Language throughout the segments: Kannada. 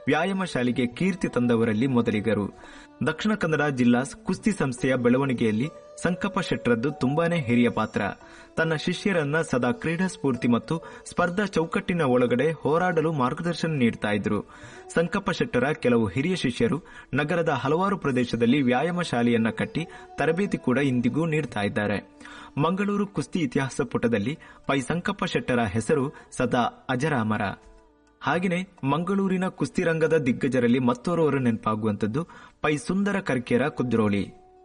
ವ್ಯಾಯಾಮ ಶಾಲೆಗೆ ಕೀರ್ತಿ ತಂದವರಲ್ಲಿ ಮೊದಲಿಗರು. ದಕ್ಷಿಣ ಕನ್ನಡ ಜಿಲ್ಲಾ ಕುಸ್ತಿ ಸಂಸ್ಥೆಯ ಬೆಳವಣಿಗೆಯಲ್ಲಿ ಸಂಕಪ್ಪ ಶೆಟ್ಟರದ್ದು ತುಂಬಾನೇ ಹಿರಿಯ ಪಾತ್ರ. ತನ್ನ ಶಿಷ್ಯರನ್ನ ಸದಾ ಕ್ರೀಡಾ ಸ್ಫೂರ್ತಿ ಮತ್ತು ಸ್ಪರ್ಧಾ ಚೌಕಟ್ಟಿನ ಒಳಗಡೆ ಹೋರಾಡಲು ಮಾರ್ಗದರ್ಶನ ನೀಡುತ್ತಾ ಇದ್ರು. ಸಂಕಪ್ಪ ಶೆಟ್ಟರ ಕೆಲವು ಹಿರಿಯ ಶಿಷ್ಯರು ನಗರದ ಹಲವಾರು ಪ್ರದೇಶದಲ್ಲಿ ವ್ಯಾಯಾಮ ಶಾಲೆಯನ್ನ ಕಟ್ಟಿ ತರಬೇತಿ ಕೂಡ ಇಂದಿಗೂ ನೀಡುತ್ತಾ ಇದ್ದಾರೆ. ಮಂಗಳೂರು ಕುಸ್ತಿ ಇತಿಹಾಸ ಪುಟದಲ್ಲಿ ಪೈ ಸಂಕಪ್ಪ ಶೆಟ್ಟರ ಹೆಸರು ಸದಾ ಅಜರಾಮರ. ಹಾಗೆಯೇ ಮಂಗಳೂರಿನ ಕುಸ್ತಿರಂಗದ ದಿಗ್ಗಜರಲ್ಲಿ ಮತ್ತೋರ್ವರು ನೆನಪಾಗುವಂತದ್ದು ಪೈ ಸುಂದರ ಕರ್ಕೇರ ಕುದ್ರೋಳಿ.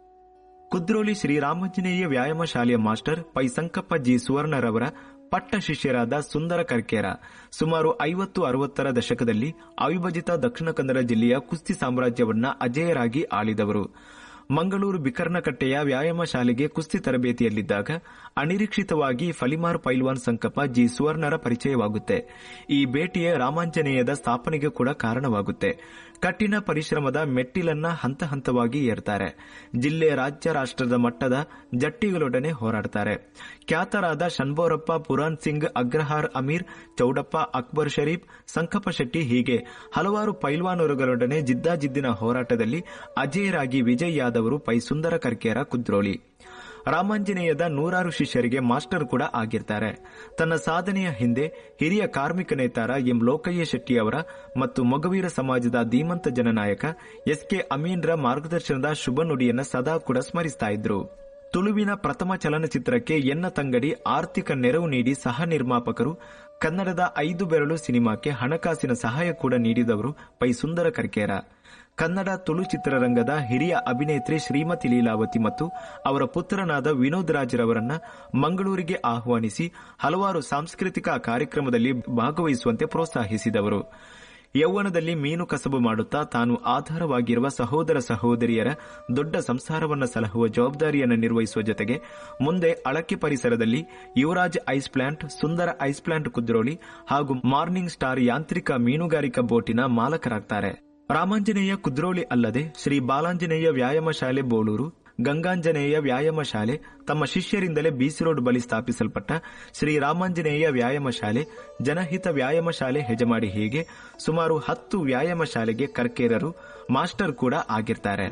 ಕುದ್ರೋಳಿ ಶ್ರೀರಾಮಾಂಜನೇಯ ವ್ಯಾಯಾಮ ಶಾಲೆಯ ಮಾಸ್ಟರ್ ಪೈ ಸಂಕಪ್ಪ ಜಿ ಸುವರ್ಣರವರ ಪಟ್ಟ ಶಿಷ್ಯರಾದ ಸುಂದರ ಕರ್ಕೇರ ಸುಮಾರು 50-60ರ ದಶಕದಲ್ಲಿ ಅವಿಭಜಿತ ದಕ್ಷಿಣ ಕನ್ನಡ ಜಿಲ್ಲೆಯ ಕುಸ್ತಿ ಸಾಮ್ರಾಜ್ಯವನ್ನ ಅಜೇಯರಾಗಿ ಆಳಿದವರು. ಮಂಗಳೂರು ಬಿಕರ್ನಕಟ್ಟೆಯ ವ್ಯಾಯಾಮ ಶಾಲೆಗೆ ಕುಸ್ತಿ ತರಬೇತಿಯಲ್ಲಿದ್ದಾಗ ಅನಿರೀಕ್ಷಿತವಾಗಿ ಫಲಿಮಾರ್ ಪೈಲ್ವಾನ್ ಸಂಕಪ್ಪ ಜಿ ಸುವರ್ಣರ ಪರಿಚಯವಾಗುತ್ತೆ. ಈ ಭೇಟಿಯ ರಾಮಾಂಜನೇಯದ ಸ್ಥಾಪನೆಗೆ ಕೂಡ ಕಾರಣವಾಗುತ್ತೆ. ಕಠಿಣ ಪರಿಶ್ರಮದ ಮೆಟ್ಟಿಲನ್ನ ಹಂತ ಹಂತವಾಗಿ ಏರ್ತಾರೆ. ಜಿಲ್ಲೆ, ರಾಜ್ಯ, ರಾಷ್ಟ್ರದ ಮಟ್ಟದ ಜಟ್ಟಿಗಳೊಡನೆ ಹೋರಾಡುತ್ತಾರೆ. ಖ್ಯಾತರಾದ ಶನ್ಬೋರಪ್ಪ, ಪುರಾನ್ ಸಿಂಗ್, ಅಗ್ರಹಾರ್, ಅಮೀರ್, ಚೌಡಪ್ಪ, ಅಕ್ಬರ್ ಶರೀಫ್, ಸಂಕಪ್ಪ ಶೆಟ್ಟಿ ಹೀಗೆ ಹಲವಾರು ಪೈಲ್ವಾನರುಗಳೊಡನೆ ಜಿದ್ದಾಜಿದ್ದಿನ ಹೋರಾಟದಲ್ಲಿ ಅಜೇಯರಾಗಿ ವಿಜಯಿಯಾದವರು ಪೈ ಸುಂದರ ಕರ್ಕೇರ ಕುದ್ರೋಳಿ. ರಾಮಾಂಜನೇಯದ 100 ಶಿಷ್ಯರಿಗೆ ಮಾಸ್ಟರ್ ಕೂಡ ಆಗಿರ್ತಾರೆ. ತನ್ನ ಸಾಧನೆಯ ಹಿಂದೆ ಹಿರಿಯ ಕಾರ್ಮಿಕ ನೇತಾರ ಎಂ ಲೋಕಯ್ಯ ಶೆಟ್ಟಿಯವರ ಮತ್ತು ಮೊಗವೀರ ಸಮಾಜದ ಧೀಮಂತ ಜನನಾಯಕ ಎಸ್.ಕೆ. ಅಮೀನ್ರ ಮಾರ್ಗದರ್ಶನದ ಶುಭ ನುಡಿಯನ್ನು ಸದಾ ಕೂಡ ಸ್ಮರಿಸ್ತಾ ಇದ್ರು. ತುಳುವಿನ ಪ್ರಥಮ ಚಲನಚಿತ್ರಕ್ಕೆ ಎನ್ನ ತಂಗಡಿ ಆರ್ಥಿಕ ನೆರವು ನೀಡಿ ಸಹ ನಿರ್ಮಾಪಕರು. ಕನ್ನಡದ 5 ಬೆರಳು ಸಿನಿಮಾಕ್ಕೆ ಹಣಕಾಸಿನ ಸಹಾಯ ಕೂಡ ನೀಡಿದವರು ಪೈ ಸುಂದರ ಕರ್ಕೇರ. ಕನ್ನಡ ತುಳು ಚಿತ್ರರಂಗದ ಹಿರಿಯ ಅಭಿನೇತ್ರಿ ಶ್ರೀಮತಿ ಲೀಲಾವತಿ ಮತ್ತು ಅವರ ಪುತ್ರನಾದ ವಿನೋದ್ ರಾಜ್ರವರನ್ನ ಮಂಗಳೂರಿಗೆ ಆಹ್ವಾನಿಸಿ ಹಲವಾರು ಸಾಂಸ್ಕೃತಿಕ ಕಾರ್ಯಕ್ರಮದಲ್ಲಿ ಭಾಗವಹಿಸುವಂತೆ ಪ್ರೋತ್ಸಾಹಿಸಿದವರು. ಯೌವನದಲ್ಲಿ ಮೀನು ಕಸಬು ಮಾಡುತ್ತಾ ತಾನು ಆಧಾರವಾಗಿರುವ ಸಹೋದರ ಸಹೋದರಿಯರ ದೊಡ್ಡ ಸಂಸಾರವನ್ನು ಸಲಹುವ ಜವಾಬ್ದಾರಿಯನ್ನು ನಿರ್ವಹಿಸುವ ಜೊತೆಗೆ ಮುಂದೆ ಅಳಕೆ ಪರಿಸರದಲ್ಲಿ ಯುವರಾಜ್ ಐಸ್ ಪ್ಲಾಂಟ್, ಸುಂದರ ಐಸ್ ಪ್ಲಾಂಟ್ ಕುದ್ರೋಳಿ ಹಾಗೂ ಮಾರ್ನಿಂಗ್ ಸ್ಟಾರ್ ಯಾಂತ್ರಿಕ ಮೀನುಗಾರಿಕಾ ಬೋಟಿನ ಮಾಲಕರಾಗ್ತಾರೆ. ರಾಮಾಂಜನೇಯ ಕುದ್ರೋಳಿ ಅಲ್ಲದೆ ಶ್ರೀ ಬಾಲಾಂಜನೇಯ ವ್ಯಾಯಾಮ ಶಾಲೆ ಬೋಳೂರು, ಗಂಗಾಂಜನೇಯ ವ್ಯಾಯಾಮ ಶಾಲೆ, ತಮ್ಮ ಶಿಷ್ಯರಿಂದಲೇ ಬಿಸಿ ರೋಡ್ ಬಳಿ ಸ್ಥಾಪಿಸಲ್ಪಟ್ಟ ಶ್ರೀ ರಾಮಾಂಜನೇಯ ವ್ಯಾಯಾಮ ಶಾಲೆ, ಜನಹಿತ ವ್ಯಾಯಾಮ ಶಾಲೆ ಹೆಜಮಾಡಿ ಹೀಗೆ ಸುಮಾರು 10 ವ್ಯಾಯಾಮ ಶಾಲೆಗೆ ಕರ್ಕೇರರು ಮಾಸ್ಟರ್ ಕೂಡ ಆಗಿರ್ತಾರೆ.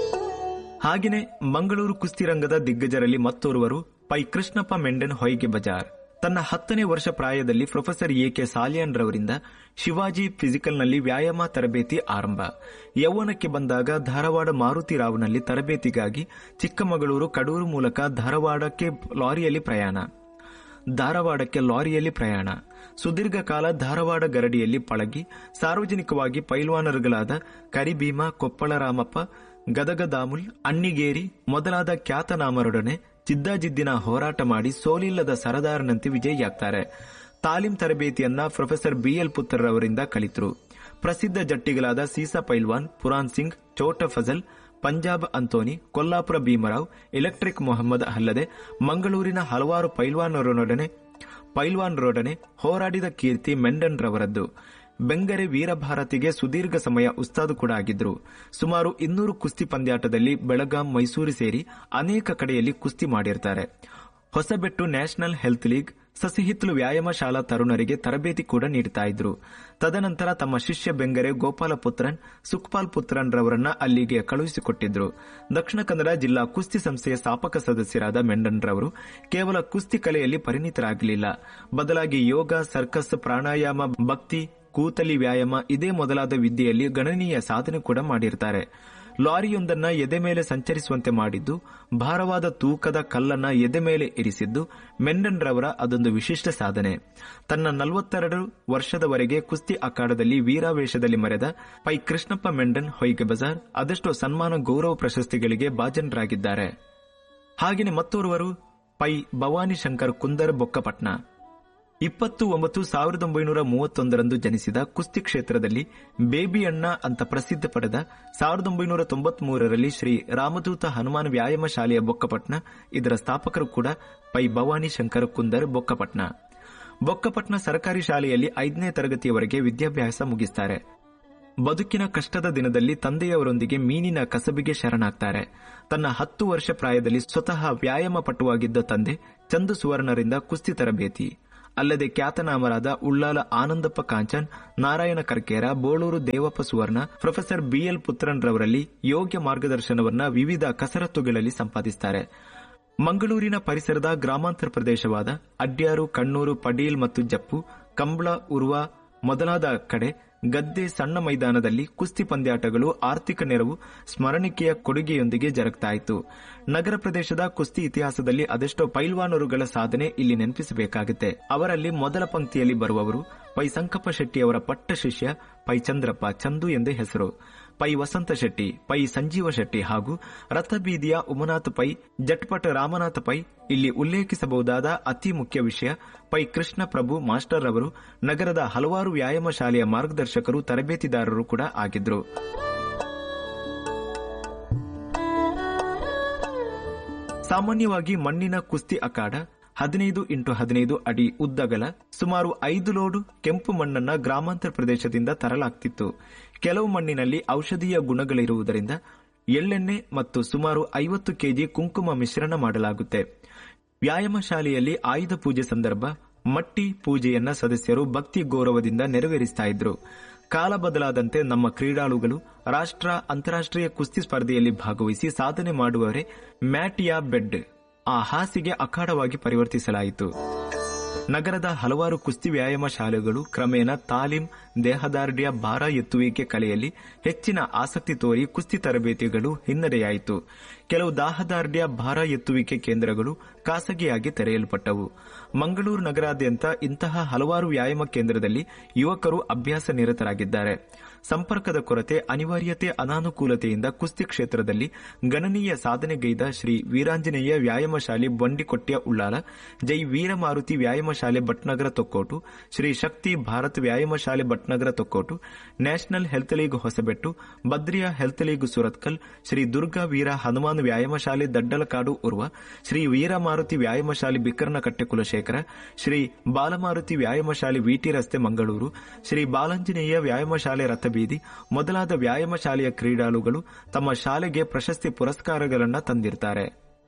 ಹಾಗೆಯೇ ಮಂಗಳೂರು ಕುಸ್ತಿರಂಗದ ದಿಗ್ಗಜರಲ್ಲಿ ಮತ್ತೋರ್ವರು ಪೈ ಕೃಷ್ಣಪ್ಪ ಮೆಂಡನ್ ಹೊಯ್ಗೆ ಬಜಾರ್. ತನ್ನ 10ನೇ ವರ್ಷ ಪ್ರಾಯದಲ್ಲಿ ಪ್ರೊಫೆಸರ್ ಎ.ಕೆ. ಸಾಲಿಯಾನ್ ರವರಿಂದ ಶಿವಾಜಿ ಫಿಸಿಕಲ್ನಲ್ಲಿ ವ್ಯಾಯಾಮ ತರಬೇತಿ ಆರಂಭ. ಯೌವನಕ್ಕೆ ಬಂದಾಗ ಧಾರವಾಡ ಮಾರುತಿ ರಾವ್ನಲ್ಲಿ ತರಬೇತಿಗಾಗಿ ಚಿಕ್ಕಮಗಳೂರು, ಕಡೂರು ಮೂಲಕ ಧಾರವಾಡಕ್ಕೆ ಲಾರಿಯಲ್ಲಿ ಪ್ರಯಾಣ. ಸುದೀರ್ಘ ಕಾಲ ಧಾರವಾಡ ಗರಡಿಯಲ್ಲಿ ಪಳಗಿ ಸಾರ್ವಜನಿಕವಾಗಿ ಪೈಲ್ವಾನರುಗಳಾದ ಕರಿಭೀಮ, ಕೊಪ್ಪಳ ರಾಮಪ್ಪ, ಗದಗ ದಾಮುಲ್, ಅಣ್ಣಿಗೇರಿ ಮೊದಲಾದ ಖ್ಯಾತನಾಮರೊಡನೆ ಜಿದ್ದಾಜಿದ್ದಿನ ಹೋರಾಟ ಮಾಡಿ ಸೋಲಿಲ್ಲದ ಸರದಾರನಂತೆ ವಿಜಯಿಯಾಗ್ತಾರೆ. ತಾಲೀಂ ತರಬೇತಿಯನ್ನ ಪ್ರೊಫೆಸರ್ ಬಿಎಲ್ ಪುತ್ರರವರಿಂದ ಕಲಿತರು. ಪ್ರಸಿದ್ಧ ಜಟ್ಟಿಗಳಾದ ಸೀಸಾ ಪೈಲ್ವಾನ್, ಪುರಾನ್ ಸಿಂಗ್, ಚೋಟ ಫಜಲ್, ಪಂಜಾಬ್ ಅಂತೋನಿ, ಕೊಲ್ಲಾಪುರ ಭೀಮರಾವ್, ಎಲೆಕ್ಟ್ರಿಕ್ ಮೊಹಮ್ಮದ್ ಅಲ್ಲದೆ ಮಂಗಳೂರಿನ ಹಲವಾರು ಪೈಲ್ವಾನರೊಡನೆ ಹೋರಾಡಿದ ಕೀರ್ತಿ ಮೆಂಡನ್ ರವರದ್ದು. ಬೆಂಗರೆ ವೀರಭಾರತಿಗೆ ಸುದೀರ್ಘ ಸಮಯ ಉಸ್ತಾದು ಕೂಡ ಆಗಿದ್ರು. ಸುಮಾರು 200 ಕುಸ್ತಿ ಪಂದ್ಯಾಟದಲ್ಲಿ ಬೆಳಗಾಂ, ಮೈಸೂರು ಸೇರಿ ಅನೇಕ ಕಡೆಯಲ್ಲಿ ಕುಸ್ತಿ ಮಾಡಿರ್ತಾರೆ. Hosabettu national health league, Sasihithlu ವ್ಯಾಯಾಮ ಶಾಲಾ ತರುಣರಿಗೆ ತರಬೇತಿ ಕೂಡ ನೀಡುತ್ತಾ ಇದ್ರು. ತದನಂತರ ತಮ್ಮ ಶಿಷ್ಯ ಬೆಂಗರೆ ಗೋಪಾಲ ಪುತ್ರನ್, ಸುಖಪಾಲ್ ಪುತ್ರನ್ ರವರನ್ನ ಅಲ್ಲಿಗೆ ಕಳುಹಿಸಿಕೊಟ್ಟಿದ್ರು. ದಕ್ಷಿಣ ಕನ್ನಡ ಜಿಲ್ಲಾ ಕುಸ್ತಿ ಸಂಸ್ಥೆಯ ಸ್ಥಾಪಕ ಸದಸ್ಯರಾದ ಮೆಂಡನ್ ರವರು ಕೇವಲ ಕುಸ್ತಿ ಕಲೆಯಲ್ಲಿ ಪರಿಣಿತರಾಗಲಿಲ್ಲ. ಬದಲಾಗಿ ಯೋಗ, ಸರ್ಕಸ್, ಪ್ರಾಣಾಯಾಮ, ಭಕ್ತಿ, ಕೂತಲಿ ವ್ಯಾಯಾಮ ಇದೇ ಮೊದಲಾದ ವಿದ್ಯೆಯಲ್ಲಿ ಗಣನೀಯ ಸಾಧನೆ ಕೂಡ ಮಾಡಿರ್ತಾರೆ. ಲಾರಿಯೊಂದನ್ನ ಎದೆ ಮೇಲೆ ಸಂಚರಿಸುವಂತೆ ಮಾಡಿದ್ದು, ಭಾರವಾದ ತೂಕದ ಕಲ್ಲನ್ನ ಎದೆ ಮೇಲೆ ಇರಿಸಿದ್ದು ಮೆಂಡನ್ ರವರ ಅದೊಂದು ವಿಶಿಷ್ಟ ಸಾಧನೆ. ತನ್ನ 42 ವರ್ಷದವರೆಗೆ ಕುಸ್ತಿ ಅಖಾಡದಲ್ಲಿ ವೀರಾವೇಶದಲ್ಲಿ ಮೆರೆದ ಪೈ ಕೃಷ್ಣಪ್ಪ ಮೆಂಡನ್ ಹೊಯ್ಗೆ ಬಜಾರ್ ಅದೆಷ್ಟೋ ಸನ್ಮಾನ, ಗೌರವ ಪ್ರಶಸ್ತಿಗಳಿಗೆ ಭಾಜನರಾಗಿದ್ದಾರೆ. ಹಾಗೆಯೇ ಮತ್ತೋರ್ವರು ಪೈ ಭವಾನಿ ಶಂಕರ್ ಕುಂದರ್ ಬೊಕ್ಕಪಟ್ನ. 20/9/1931 ಜನಿಸಿದ ಕುಸ್ತಿ ಕ್ಷೇತ್ರದಲ್ಲಿ ಬೇಬಿ ಅಣ್ಣ ಅಂತ ಪ್ರಸಿದ್ಧ ಪಡೆದ 1993ರಲ್ಲಿ ಶ್ರೀ ರಾಮದೂತ ಹನುಮಾನ್ ವ್ಯಾಯಾಮ ಶಾಲೆಯ ಬೊಕ್ಕಪಟ್ನ. ಇದರ ಸ್ಥಾಪಕರು ಕೂಡ ಪೈ ಭವಾನಿ ಶಂಕರ್ ಕುಂದರ್ ಬೊಕ್ಕಪಟ್ನ. ಬೊಕ್ಕಪಟ್ನ ಸರ್ಕಾರಿ ಶಾಲೆಯಲ್ಲಿ 5ನೇ ತರಗತಿಯವರೆಗೆ ವಿದ್ಯಾಭ್ಯಾಸ ಮುಗಿಸ್ತಾರೆ. ಬದುಕಿನ ಕಷ್ಟದ ದಿನದಲ್ಲಿ ತಂದೆಯವರೊಂದಿಗೆ ಮೀನಿನ ಕಸಬಿಗೆ ಶರಣಾಗ್ತಾರೆ. ತನ್ನ 10 ವರ್ಷ ಪ್ರಾಯದಲ್ಲಿ ಸ್ವತಃ ವ್ಯಾಯಾಮ ಪಟುವಾಗಿದ್ದ ತಂದೆ ಚಂದು ಸುವರ್ಣರಿಂದ ಕುಸ್ತಿ ತರಬೇತಿ. ಅಲ್ಲದೆ ಖ್ಯಾತನಾಮರಾದ ಉಳ್ಳಾಲ ಆನಂದಪ್ಪ ಕಾಂಚನ್, ನಾರಾಯಣ ಕರ್ಕೇರ, ಬೋಳೂರು ದೇವಪ್ಪ ಸುವರ್ಣ, ಪ್ರೊಫೆಸರ್ ಬಿಎಲ್ ಪುತ್ರನ್ ರವರಲ್ಲಿ ಯೋಗ್ಯ ಮಾರ್ಗದರ್ಶನವನ್ನ ವಿವಿಧ ಕಸರತ್ತುಗಳಲ್ಲಿ ಸಂಪಾದಿಸುತ್ತಾರೆ. ಮಂಗಳೂರಿನ ಪರಿಸರದ ಗ್ರಾಮಾಂತರ ಪ್ರದೇಶವಾದ ಅಡ್ಯಾರು, ಕಣ್ಣೂರು, ಪಡೀಲ್ ಮತ್ತು ಜಪ್ಪು, ಕಂಬಳ, ಉರ್ವ ಮೊದಲಾದ ಕಡೆ ಗದ್ದೆ, ಸಣ್ಣ ಮೈದಾನದಲ್ಲಿ ಕುಸ್ತಿ ಪಂದ್ಯಾಟಗಳು ಆರ್ಥಿಕ ನೆರವು, ಸ್ಮರಣಿಕೆಯ ಕೊಡುಗೆಯೊಂದಿಗೆ ಜರುಗುತ್ತಾಯಿತು. ನಗರ ಪ್ರದೇಶದ ಕುಸ್ತಿ ಇತಿಹಾಸದಲ್ಲಿ ಅದೆಷ್ಟೋ ಪೈಲ್ವಾನರುಗಳ ಸಾಧನೆ ಇಲ್ಲಿ ನೆನಪಿಸಬೇಕಾಗುತ್ತೆ. ಅವರಲ್ಲಿ ಮೊದಲ ಪಂಕ್ತಿಯಲ್ಲಿ ಬರುವವರು ಪೈ ಸಂಕಪ್ಪ ಶೆಟ್ಟಿಯವರ ಪಟ್ಟ ಶಿಷ್ಯ ಪೈ ಚಂದ್ರಪ್ಪ ಚಂದು ಎಂದೇ ಹೆಸರು, ಪೈ ವಸಂತ ಶೆಟ್ಟಿ, ಪೈ ಸಂಜೀವ ಶೆಟ್ಟಿ ಹಾಗೂ ರಥಬೀದಿಯ ಉಮನಾಥ ಪೈ, ಜಟ್ಪಟ ರಾಮನಾಥ ಪೈ. ಇಲ್ಲಿ ಉಲ್ಲೇಖಿಸಬಹುದಾದ ಅತಿ ಮುಖ್ಯ ವಿಷಯ ಪೈ ಕೃಷ್ಣ ಪ್ರಭು ಮಾಸ್ಟರ್ ಅವರು ನಗರದ ಹಲವಾರು ವ್ಯಾಯಾಮ ಶಾಲೆಯ ಮಾರ್ಗದರ್ಶಕರು, ತರಬೇತಿದಾರರು ಕೂಡ ಆಗಿದ್ರು. ಸಾಮಾನ್ಯವಾಗಿ ಮಣ್ಣಿನ ಕುಸ್ತಿ ಅಖಾಡ 15x15 ಅಡಿ ಉದ್ದಗಲ ಸುಮಾರು 5 ಲೋಡು ಕೆಂಪು ಮಣ್ಣನ್ನ ಗ್ರಾಮಾಂತರ ಪ್ರದೇಶದಿಂದ ತರಲಾಗ್ತಿತ್ತು. ಕೆಲವು ಮಣ್ಣಿನಲ್ಲಿ ಔಷಧೀಯ ಗುಣಗಳಿರುವುದರಿಂದ ಎಳ್ಳೆಣ್ಣೆ ಮತ್ತು ಸುಮಾರು 50 ಕೆಜಿ ಕುಂಕುಮ ಮಿಶ್ರಣ ಮಾಡಲಾಗುತ್ತೆ. ವ್ಯಾಯಾಮ ಶಾಲೆಯಲ್ಲಿ ಆಯುಧ ಪೂಜೆ ಸಂದರ್ಭ ಮಟ್ಟಿ ಪೂಜೆಯನ್ನ ಸದಸ್ಯರು ಭಕ್ತಿ ಗೌರವದಿಂದ ನೆರವೇರಿಸ್ತಾ ಇದ್ರು. ಕಾಲ ಬದಲಾದಂತೆ ನಮ್ಮ ಕ್ರೀಡಾಳುಗಳು ರಾಷ್ಟ್ರ, ಅಂತಾರಾಷ್ಟ್ರೀಯ ಕುಸ್ತಿ ಸ್ಪರ್ಧೆಯಲ್ಲಿ ಭಾಗವಹಿಸಿ ಸಾಧನೆ ಮಾಡುವವರೇ ಮ್ಯಾಟಿಯಾ ಬೆಡ್, ಆ ಹಾಸಿಗೆ ಅಖಾಡವಾಗಿ ಪರಿವರ್ತಿಸಲಾಯಿತು. ನಗರದ ಹಲವಾರು ಕುಸ್ತಿ ವ್ಯಾಯಾಮ ಶಾಲೆಗಳು ಕ್ರಮೇಣ ತಾಲೀಮ್, ದೇಹದಾರ್ಢ್ಯ, ಭಾರ ಎತ್ತುವಿಕೆ ಕಲೆಯಲ್ಲಿ ಹೆಚ್ಚಿನ ಆಸಕ್ತಿ ತೋರಿ ಕುಸ್ತಿ ತರಬೇತಿಗಳು ಹಿನ್ನಡೆಯಾಯಿತು. ಕೆಲವು ದಾಹದಾರ್ಢ್ಯ, ಭಾರ ಎತ್ತುವಿಕೆ ಕೇಂದ್ರಗಳು ಖಾಸಗಿಯಾಗಿ ತೆರೆಯಲ್ಪಟ್ಟವು. ಮಂಗಳೂರು ನಗರಾದ್ಯಂತ ಇಂತಹ ಹಲವಾರು ವ್ಯಾಯಾಮ ಕೇಂದ್ರದಲ್ಲಿ ಯುವಕರು ಅಭ್ಯಾಸ ನಿರತರಾಗಿದ್ದಾರೆ. ಸಂಪರ್ಕದ ಕೊರತೆ, ಅನಿವಾರ್ಯತೆ, ಅನಾನುಕೂಲತೆಯಿಂದ ಕುಸ್ತಿ ಕ್ಷೇತ್ರದಲ್ಲಿ ಗಣನೀಯ ಸಾಧನೆಗೈದ ಶ್ರೀ ವೀರಾಂಜನೇಯ ವ್ಯಾಯಾಮ ಶಾಲೆ ಬಂಡಿಕೊಟ್ಯ ಉಳ್ಳಾಲ, ಜೈ ವೀರಮಾರುತಿ ವ್ಯಾಯಾಮ ಶಾಲೆ ಭಟ್ನಗರ ತೊಕ್ಕೋಟು, ಶ್ರೀ ಶಕ್ತಿ ಭಾರತ್ ವ್ಯಾಯಾಮ ಶಾಲೆ Bhatnagar Thokkottu, national health league Hosabettu, Badriya health league Surathkal, Shri Durga ವೀರ ಹನುಮಾನ್ ವ್ಯಾಯಾಮ ಶಾಲೆ ದಡ್ಡಲಕಾಡು ಉರ್ವ, ಶ್ರೀ ವೀರಮಾರುತಿ ವ್ಯಾಯಾಮ ಶಾಲೆ ಬಿಕ್ಕರ್ನಕಟ್ಟೆ ಕುಲಶೇಖರ, ಶ್ರೀ ಬಾಲಮಾರುತಿ ವ್ಯಾಯಾಮ ಶಾಲೆ ವಿಟಿ ರಸ್ತೆ ಮಂಗಳೂರು, ಶ್ರೀ ಬಾಲಾಂಜನೇಯ ವ್ಯಾಯಾಮ ಶಾಲೆ ರಥಬೀದಿ ಮೊದಲಾದ ವ್ಯಾಯಾಮ ಶಾಲೆಯ ಕ್ರೀಡಾಳುಗಳು ತಮ್ಮ ಶಾಲೆಗೆ ಪ್ರಶಸ್ತಿ ಪುರಸ್ಕಾರಗಳನ್ನು ತಂದಿರುತ್ತಾರೆ.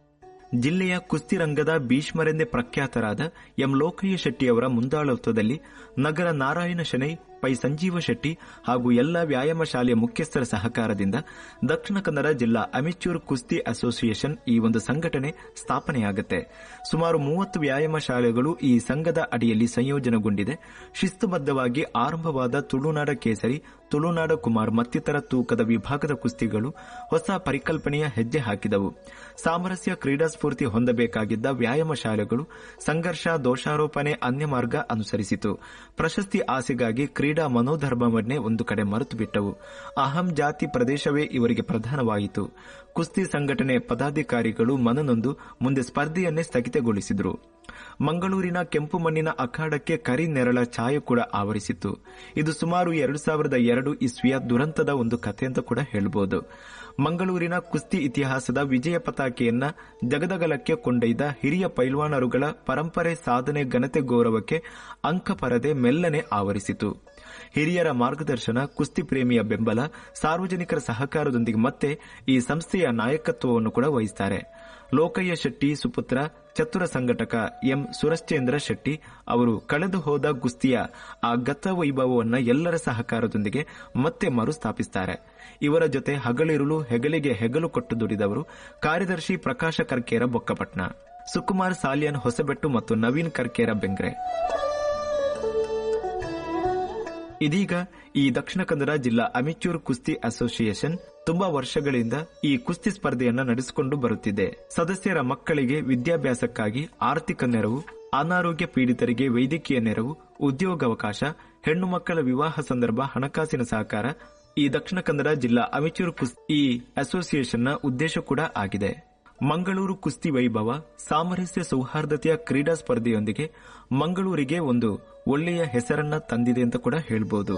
ಜಿಲ್ಲೆಯ ಕುಸ್ತಿ ರಂಗದ ಭೀಷ್ಮರೆಂದೇ ಪ್ರಖ್ಯಾತರಾದ ಎಂ ಲೋಕಯ್ಯ ಶೆಟ್ಟಿಯವರ ಮುಂದಾಳತ್ವದಲ್ಲಿ ನಗರ ನಾರಾಯಣ ಶೆಣೈ, ಪೈ ಸಂಜೀವ ಶೆಟ್ಟಿ ಹಾಗೂ ಎಲ್ಲ ವ್ಯಾಯಾಮ ಶಾಲೆಯ ಮುಖ್ಯಸ್ಥರ ಸಹಕಾರದಿಂದ ದಕ್ಷಿಣ ಕನ್ನಡ ಜಿಲ್ಲಾ ಅಮೆಚ್ಯೂರ್ ಕುಸ್ತಿ ಅಸೋಸಿಯೇಷನ್ ಈ ಒಂದು ಸಂಘಟನೆ ಸ್ಥಾಪನೆಯಾಗುತ್ತೆ. ಸುಮಾರು 30 ವ್ಯಾಯಾಮ ಶಾಲೆಗಳು ಈ ಸಂಘದ ಅಡಿಯಲ್ಲಿ ಸಂಯೋಜನೆಗೊಂಡಿದೆ. ಶಿಸ್ತುಬದ್ಧವಾಗಿ ಆರಂಭವಾದ ತುಳುನಾಡ ಕೇಸರಿ, ತುಳುನಾಡ ಕುಮಾರ್ ಮತ್ತಿತರ ತೂಕದ ವಿಭಾಗದ ಕುಸ್ತಿಗಳು ಹೊಸ ಪರಿಕಲ್ಪನೆಯ ಹೆಜ್ಜೆ ಹಾಕಿದವು. ಸಾಮರಸ್ಯ, ಕ್ರೀಡಾ ಸ್ಫೂರ್ತಿ ಹೊಂದಬೇಕಾಗಿದ್ದ ವ್ಯಾಯಾಮ ಶಾಲೆಗಳು ಸಂಘರ್ಷ, ದೋಷಾರೋಪಣೆ, ಅನ್ಯ ಮಾರ್ಗ ಅನುಸರಿಸಿತು. ಪ್ರಶಸ್ತಿ ಆಸೆಗಾಗಿ ಕ್ರೀಡಾ ಮನೋಧರ್ಮವನ್ನೇ ಒಂದು ಕಡೆ ಮರೆತು ಬಿಟ್ಟವು. ಅಹಂ ಜಾತಿ ಪ್ರದೇಶವೇ ಇವರಿಗೆ ಪ್ರಧಾನವಾಯಿತು. ಕುಸ್ತಿ ಸಂಘಟನೆ ಪದಾಧಿಕಾರಿಗಳು ಮನನೊಂದು ಮುಂದೆ ಸ್ಪರ್ಧೆಯನ್ನೇ ಸ್ಥಗಿತಗೊಳಿಸಿದರು. ಮಂಗಳೂರಿನ ಕೆಂಪು ಮಣ್ಣಿನ ಅಖಾಡಕ್ಕೆ ಕರಿ ನೆರಳ ಛಾಯೆ ಕೂಡ ಆವರಿಸಿತು. ಇದು ಸುಮಾರು 2002 ಇಸ್ವಿಯ ದುರಂತದ ಒಂದು ಕಥೆ ಅಂತ ಕೂಡ ಹೇಳಬಹುದು. ಮಂಗಳೂರಿನ ಕುಸ್ತಿ ಇತಿಹಾಸದ ವಿಜಯ ಪತಾಕೆಯನ್ನ ಜಗದಗಲಕ್ಕೆ ಕೊಂಡೊಯ್ದ ಹಿರಿಯ ಪೈಲ್ವಾನರುಗಳ ಪರಂಪರೆ, ಸಾಧನೆ, ಘನತೆ, ಗೌರವಕ್ಕೆ ಅಂಕಪರದೆ ಮೆಲ್ಲನೆ ಆವರಿಸಿತು. ಹಿರಿಯರ ಮಾರ್ಗದರ್ಶನ, ಕುಸ್ತಿ ಪ್ರೇಮಿಯ ಬೆಂಬಲ, ಸಾರ್ವಜನಿಕರ ಸಹಕಾರದೊಂದಿಗೆ ಮತ್ತೆ ಈ ಸಂಸ್ಥೆಯ ನಾಯಕತ್ವವನ್ನು ಕೂಡ ವಹಿಸುತ್ತಾರೆ. ಲೋಕಯ್ಯ ಶೆಟ್ಟಿ ಸುಪುತ್ರ ಚತುರ ಸಂಘಟಕ ಎಂ ಸುರಶ್ಚಂದ್ರ ಶೆಟ್ಟಿ ಅವರು ಕಳೆದು ಹೋದ ಕುಸ್ತಿಯ ಆ ಗತ ವೈಭವವನ್ನು ಎಲ್ಲರ ಸಹಕಾರದೊಂದಿಗೆ ಮತ್ತೆ ಮರುಸ್ಥಾಪಿಸುತ್ತಾರೆ. ಇವರ ಜೊತೆ ಹಗಲಿರುಳು ಹೆಗಲಿಗೆ ಹೆಗಲು ಕೊಟ್ಟು ದುಡಿದವರು ಕಾರ್ಯದರ್ಶಿ ಪ್ರಕಾಶ ಕರ್ಕೇರ ಬೊಕ್ಕಪಟ್ನ, ಸುಕುಮಾರ್ ಸಾಲಿಯನ್ ಹೊಸಬೆಟ್ಟು ಮತ್ತು ನವೀನ್ ಕರ್ಕೇರ ಬೆಂಗ್ರೆ. ಇದೀಗ ಈ ದಕ್ಷಿಣ ಕನ್ನಡ ಜಿಲ್ಲಾ ಅಮೆಚ್ಯೂರ್ ಕುಸ್ತಿ ಅಸೋಸಿಯೇಷನ್ ತುಂಬಾ ವರ್ಷಗಳಿಂದ ಈ ಕುಸ್ತಿ ಸ್ಪರ್ಧೆಯನ್ನ ನಡೆಸಿಕೊಂಡು ಬರುತ್ತಿದೆ. ಸದಸ್ಯರ ಮಕ್ಕಳಿಗೆ ವಿದ್ಯಾಭ್ಯಾಸಕ್ಕಾಗಿ ಆರ್ಥಿಕ ನೆರವು, ಅನಾರೋಗ್ಯ ಪೀಡಿತರಿಗೆ ವೈದ್ಯಕೀಯ ನೆರವು, ಉದ್ಯೋಗಾವಕಾಶ, ಹೆಣ್ಣು ಮಕ್ಕಳ ವಿವಾಹ ಸಂದರ್ಭ ಹಣಕಾಸಿನ ಸಹಕಾರ ಈ ದಕ್ಷಿಣ ಕನ್ನಡ ಜಿಲ್ಲಾ ಅಮೆಚ್ಯೂರ್ ಕುಸ್ತಿ ಅಸೋಸಿಯೇಷನ್ನ ಉದ್ದೇಶ ಕೂಡ ಆಗಿದೆ. ಮಂಗಳೂರು ಕುಸ್ತಿ ವೈಭವ, ಸಾಮರಸ್ಯ, ಸೌಹಾರ್ದತೆಯ ಕ್ರೀಡಾ ಸ್ಪರ್ಧೆಯೊಂದಿಗೆ ಮಂಗಳೂರಿಗೆ ಒಂದು ಒಳ್ಳೆಯ ಹೆಸರನ್ನ ತಂದಿದೆ ಅಂತ ಕೂಡ ಹೇಳಬಹುದು.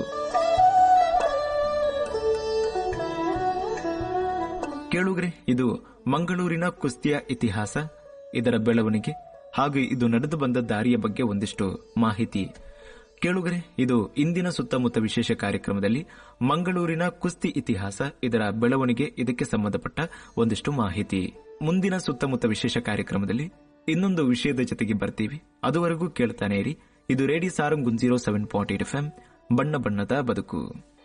ಕೇಳುಗ್ರೆ, ಇದು ಮಂಗಳೂರಿನ ಕುಸ್ತಿಯ ಇತಿಹಾಸ, ಇದರ ಬೆಳವಣಿಗೆ ಹಾಗೂ ಇದು ನಡೆದು ಬಂದ ದಾರಿಯ ಬಗ್ಗೆ ಒಂದಿಷ್ಟು ಮಾಹಿತಿ. ಕೇಳುಗರೆ, ಇದು ಇಂದಿನ ಸುತ್ತಮುತ್ತ ವಿಶೇಷ ಕಾರ್ಯಕ್ರಮದಲ್ಲಿ ಮಂಗಳೂರಿನ ಕುಸ್ತಿ ಇತಿಹಾಸ, ಇದರ ಬೆಳವಣಿಗೆ, ಇದಕ್ಕೆ ಸಂಬಂಧಪಟ್ಟ ಒಂದಿಷ್ಟು ಮಾಹಿತಿ. ಮುಂದಿನ ಸುತ್ತಮುತ್ತ ವಿಶೇಷ ಕಾರ್ಯಕ್ರಮದಲ್ಲಿ ಇನ್ನೊಂದು ವಿಷಯದ ಜೊತೆಗೆ ಬರ್ತೀವಿ. ಅದುವರೆಗೂ ಕೇಳ್ತಾನೆ ಇರಿ ಇದು ರೇಡಿಯೋ ಸಾರಂಗ್ 107.8 FM, ಬಣ್ಣ ಬಣ್ಣದ ಬದುಕು.